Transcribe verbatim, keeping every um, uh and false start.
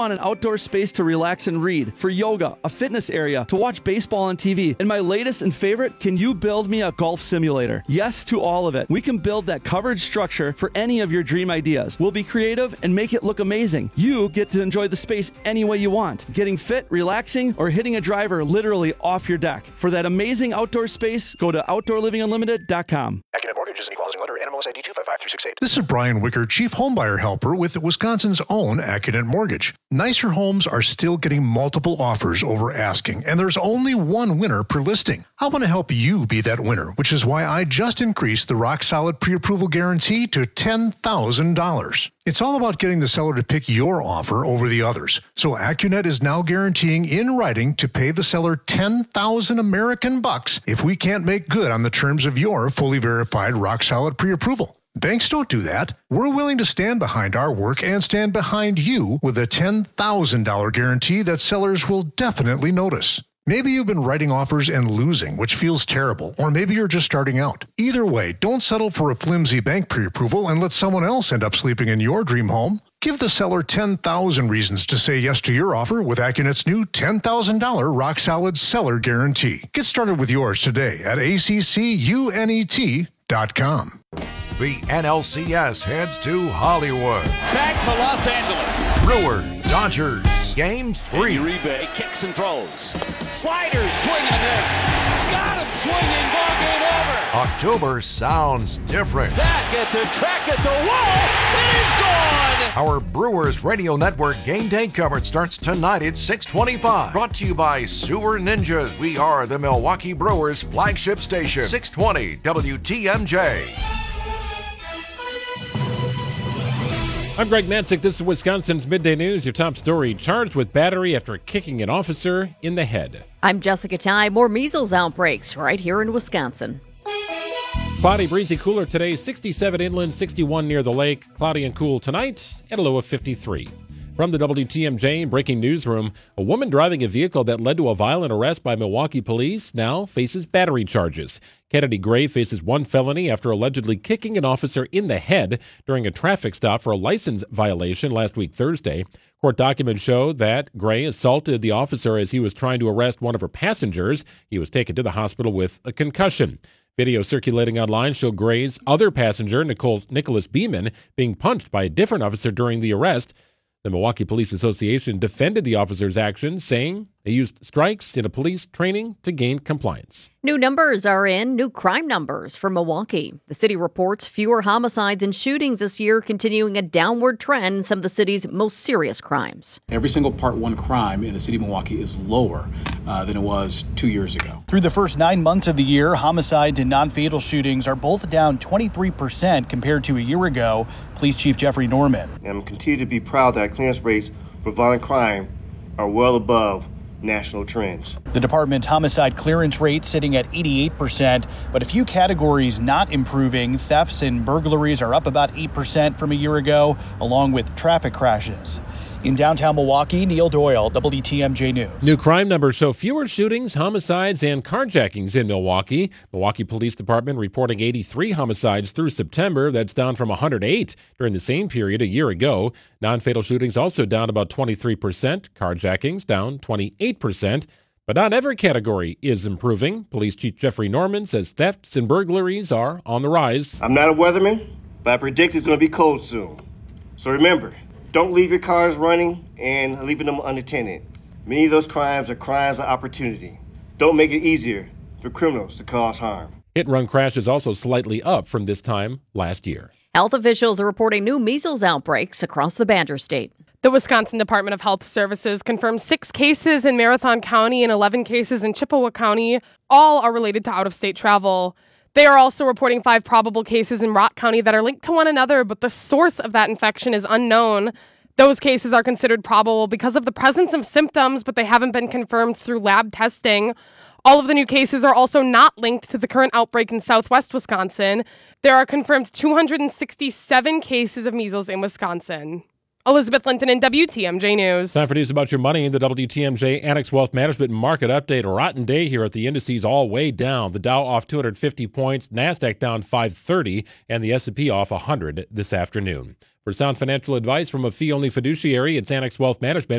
want an outdoor space to relax and read, for yoga, a fitness area, to watch baseball on T V, and my latest and favorite, can you build me a golf simulator? Yes to all of it. We can build that covered structure for any of your dream ideas. We'll be creative and make it look amazing. You get to enjoy the space any way you want, getting fit, relaxing, or hitting a driver literally off your deck. For that amazing outdoor space, go to outdoor living unlimited dot com. Accunet Mortgage is an equal housing lender. N M L S I D two five five three six eight. This is Brian Wicker, Chief Homebuyer Helper with Wisconsin's own Accunet Mortgage. Nicer homes are still getting multiple offers over asking, and there's only one winner per listing. I want to help you be that winner, which is why I just increased the rock-solid pre-approval guarantee to ten thousand dollars. It's all about getting the seller to pick your offer over the others. So Accunet is now guaranteeing in writing to pay the seller ten thousand American bucks if we can't make good on the terms of your fully verified rock-solid pre-approval. Banks don't do that. We're willing to stand behind our work and stand behind you with a ten thousand dollars guarantee that sellers will definitely notice. Maybe you've been writing offers and losing, which feels terrible, or maybe you're just starting out. Either way, don't settle for a flimsy bank pre-approval and let someone else end up sleeping in your dream home. Give the seller ten thousand reasons to say yes to your offer with Accunet's new ten thousand dollars rock-solid seller guarantee. Get started with yours today at A C C U N E T dot com. The N L C S heads to Hollywood. Back to Los Angeles. Brewers, Dodgers, Game three. Uribe kicks and throws. Sliders, swing and a miss. Got him swinging, ball game over. October sounds different. Back at the track at the wall. It is gone. Our Brewers Radio Network game day coverage starts tonight at six twenty-five. Brought to you by Sewer Ninjas. We are the Milwaukee Brewers flagship station. six twenty W T M J. I'm Greg Mansick. This is Wisconsin's Midday News. Your top story: charged with battery after kicking an officer in the head. I'm Jessica Ty. More measles outbreaks right here in Wisconsin. Cloudy, breezy, cooler today. sixty-seven inland, sixty-one near the lake. Cloudy and cool tonight at a low of fifty-three. From the W T M J breaking newsroom, a woman driving a vehicle that led to a violent arrest by Milwaukee police now faces battery charges. Kennedy Gray faces one felony after allegedly kicking an officer in the head during a traffic stop for a license violation last week Thursday. Court documents show that Gray assaulted the officer as he was trying to arrest one of her passengers. He was taken to the hospital with a concussion. Video circulating online showed Gray's other passenger, Nicole, Nicholas Beeman, being punched by a different officer during the arrest. The Milwaukee Police Association defended the officer's actions, saying they used strikes in a police training to gain compliance. New numbers are in, new crime numbers for Milwaukee. The city reports fewer homicides and shootings this year, continuing a downward trend in some of the city's most serious crimes. Every single Part one crime in the city of Milwaukee is lower uh, than it was two years ago. Through the first nine months of the year, homicides and non-fatal shootings are both down twenty-three percent compared to a year ago. Police Chief Jeffrey Norman. I'm continue to be proud that our clearance rates for violent crime are well above national trends. The department's homicide clearance rate sitting at eighty-eight percent, but a few categories not improving. Thefts and burglaries are up about eight percent from a year ago, along with traffic crashes. In downtown Milwaukee, Neil Doyle, W T M J News. New crime numbers show fewer shootings, homicides, and carjackings in Milwaukee. Milwaukee Police Department reporting eighty-three homicides through September. That's down from one hundred eight during the same period a year ago. Non-fatal shootings also down about twenty-three percent. Carjackings down twenty-eight percent. But not every category is improving. Police Chief Jeffrey Norman says thefts and burglaries are on the rise. I'm not a weatherman, but I predict it's going to be cold soon. So remember, don't leave your cars running and leaving them unattended. Many of those crimes are crimes of opportunity. Don't make it easier for criminals to cause harm. Hit-and-run crashes also slightly up from this time last year. Health officials are reporting new measles outbreaks across the Badger State. The Wisconsin Department of Health Services confirmed six cases in Marathon County and eleven cases in Chippewa County. All are related to out-of-state travel. They are also reporting five probable cases in Rock County that are linked to one another, but the source of that infection is unknown. Those cases are considered probable because of the presence of symptoms, but they haven't been confirmed through lab testing. All of the new cases are also not linked to the current outbreak in southwest Wisconsin. There are confirmed two hundred sixty-seven cases of measles in Wisconsin. Elizabeth Linton in W T M J News. Time for news about your money in the W T M J Annex Wealth Management Market Update. A rotten day here at the indices, all way down. The Dow off two hundred fifty points, NASDAQ down five thirty, and the S and P off one hundred this afternoon. For sound financial advice from a fee-only fiduciary, it's Annex Wealth Management.